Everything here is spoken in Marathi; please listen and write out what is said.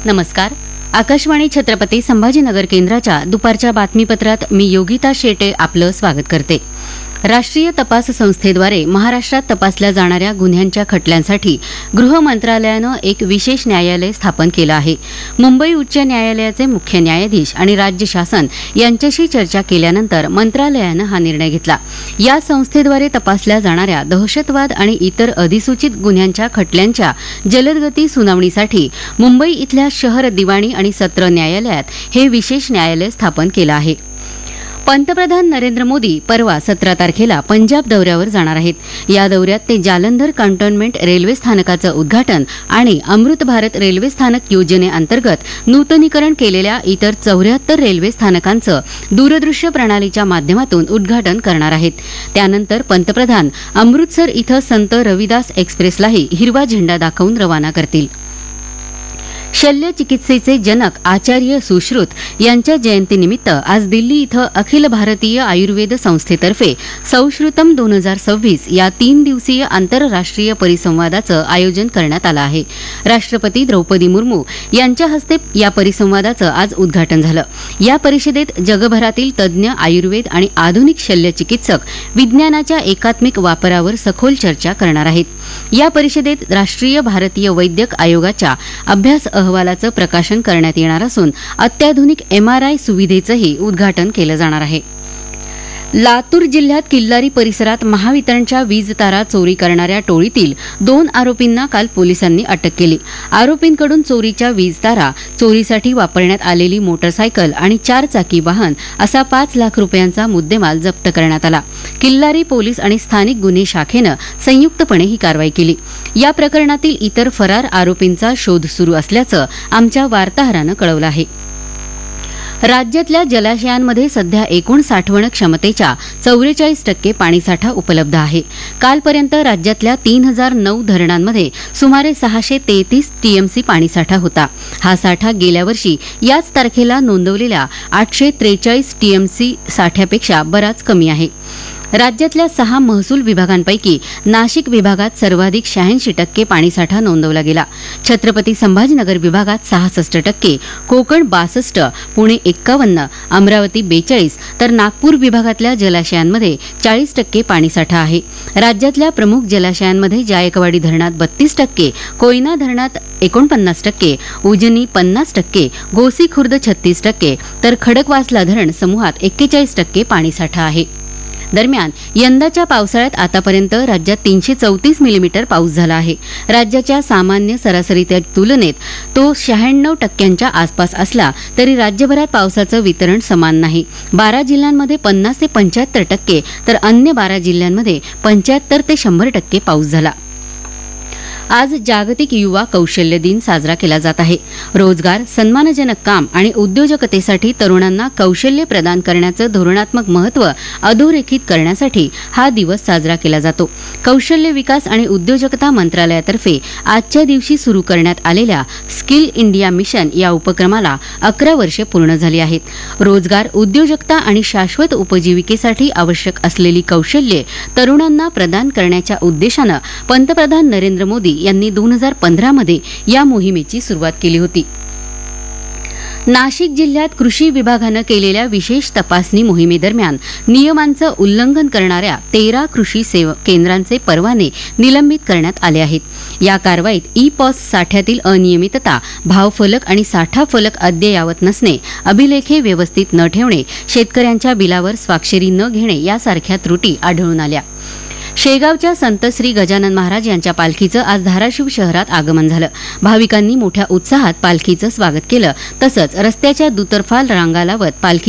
नमस्कार. आकाशवाणी छत्रपती संभाजीनगर केंद्राच्या दुपारच्या बातमीपत्रात मी योगिता शेटे आपलं स्वागत करते. राष्ट्रीय तपास संस्थेद्वारे महाराष्ट्रात तपासल्या जाणाऱ्या गुन्ह्यांच्या खटल्यांसाठी गृह मंत्रालयानं एक विशेष न्यायालय स्थापन केलं आहे. मुंबई उच्च न्यायालयाचे मुख्य न्यायाधीश आणि राज्य शासन यांच्याशी चर्चा केल्यानंतर मंत्रालयानं हा निर्णय घेतला. या संस्थेद्वारे तपासल्या जाणाऱ्या दहशतवाद आणि इतर अधिसूचित गुन्ह्यांच्या खटल्यांच्या जलदगती सुनावणीसाठी मुंबई इथल्या शहर दिवाणी आणि सत्र न्यायालयात हे विशेष न्यायालय स्थापन केलं आहे. पंतप्रधान नरेंद्र मोदी परवा 17 तारखेला पंजाब दौऱ्यावर जाणार आहेत. या दौऱ्यात ते जालंधर कॅन्टोन्मेंट रेल्वे स्थानकाचं उद्घाटन आणि अमृत भारत रेल्वे स्थानक योजनेअंतर्गत नूतनीकरण केलेल्या इतर 74 रेल्वे स्थानकांचं दूरदृश्य प्रणालीच्या माध्यमातून उद्घाटन करणार आहेत. त्यानंतर पंतप्रधान अमृतसर इथं संत रविदास एक्सप्रेसलाही हिरवा झेंडा दाखवून रवाना करतील. शल्यचिकित्सेचे जनक आचार्य सुश्रुत यांच्या जयंतीनिमित्त आज दिल्ली इथं अखिल भारतीय आयुर्वेद संस्थेतर्फे सौश्रुतम 2026 या 3 दिवसीय आंतरराष्ट्रीय परिसंवादाचं आयोजन करण्यात आलं आहे. राष्ट्रपती द्रौपदी मुर्मू यांच्या हस्ते या परिसंवादाचं आज उद्घाटन झालं. या परिषदेत जगभरातील तज्ज्ञ आयुर्वेद आणि आधुनिक शल्यचिकित्सक विज्ञानाच्या एकात्मिक वापरावर सखोल चर्चा करणार आहेत. या परिषदेत राष्ट्रीय भारतीय वैद्यक आयोगाच्या अभ्यास अहवालाचं प्रकाशन करण्यात येणार असून अत्याधुनिक MRI सुविधेचंही उद्घाटन केलं जाणार आहे. लातूर जिल्ह्यात किल्लारी परिसरात महावितरणच्या वीज तारा चोरी करणाऱ्या टोळीतील 2 आरोपींना काल पोलिसांनी अटक केली. आरोपींकडून चोरीच्या वीज तारा, चोरीसाठी वापरण्यात आलेली मोटरसायकल आणि 4 चाकी वाहन असा 5 लाख रुपयांचा मुद्देमाल जप्त करण्यात आला. किल्लारी पोलीस आणि स्थानिक गुन्हे शाखेनं संयुक्तपणे ही कारवाई केली. या प्रकरणातील इतर फरार आरोपींचा शोध सुरू असल्याचं आमच्या वार्ताहरानं कळवलं आहे. राज्यातल्या जलाशयांमध्ये सध्या एकूण साठवण क्षमतेच्या 44% पाणीसाठा उपलब्ध आहे. कालपर्यंत राज्यातल्या 3009 धरणांमध्ये सुमारे 633 TMC पाणीसाठा होता. हा साठा गेल्या वर्षी याच तारखेला नोंदवलेल्या 843 TMC साठ्यापेक्षा बराच कमी आहे. राज्यातल्या 6 महसूल विभागांपैकी नाशिक विभागात सर्वाधिक 86% पाणीसाठा नोंदवला गेला. छत्रपती संभाजीनगर विभागात 66%, कोकण 62%, पुणे 51%, अमरावती 42% तर नागपूर विभागातल्या जलाशयांमध्ये 40% पाणीसाठा आहे. राज्यातल्या प्रमुख जलाशयांमध्ये जायकवाडी धरणात 32%, कोयना धरणात 49%, उजनी 50%, गोसी खुर्द 36% तर खडकवासला धरण समूहात 41% पाणीसाठा आहे. दरम्यान यंदाच्या पावसाळ्यात आतापर्यंत राज्यात 334 मिलीमीटर पाऊस झाला आहे. राज्याच्या सामान्य सरासरीच्या तुलनेत तो 96% आसपास असला तरी राज्यभरात पावसाचं वितरण समान नाही. 12 जिल्ह्यांमध्ये 50 ते 75% तर अन्य 12 जिल्ह्यांमध्ये 75 ते 100% पाऊस झाला. आज जागतिक युवा कौशल्य दिन साजरा केला जात आहे. रोजगार, सन्मानजनक काम आणि उद्योजकतेसाठी तरुणांना कौशल्य प्रदान करण्याचं धोरणात्मक महत्त्व अधोरेखित करण्यासाठी हा दिवस साजरा केला जातो. कौशल्य विकास आणि उद्योजकता मंत्रालयातर्फे आजच्या दिवशी सुरू करण्यात आलेल्या स्किल इंडिया मिशन या उपक्रमाला 11 वर्षे पूर्ण झाली आहेत. रोजगार, उद्योजकता आणि शाश्वत उपजीविकेसाठी आवश्यक असलेली कौशल्ये तरुणांना प्रदान करण्याच्या उद्देशानं पंतप्रधान नरेंद्र मोदी यांनी 2015 मध्ये या मोहिमेची सुरुवात केली होती. नाशिक जिल्ह्यात कृषी विभागानं केलेल्या विशेष तपासणी मोहिमेदरम्यान नियमांचं उल्लंघन करणाऱ्या 13 कृषी केंद्रांचे परवाने निलंबित करण्यात आले आहेत. या कारवाईत ई-पॉस साठ्यातील अनियमितता, भावफलक आणि साठा फलक अद्ययावत नसणे, अभिलेखे व्यवस्थित न ठेवणे, शेतकऱ्यांच्या बिलावर स्वाक्षरी न घेणे यासारख्या त्रुटी आढळून आल्या. शेगावच्या संत श्री गजानन महाराज यांच्या पालखीचं आज धाराशिव शहरात आगमन झालं. भाविकांनी मोठ्या उत्साहात पालखीचं स्वागत केलं. तसंच रस्त्याच्या दुतर्फा रांगा लावत पालखी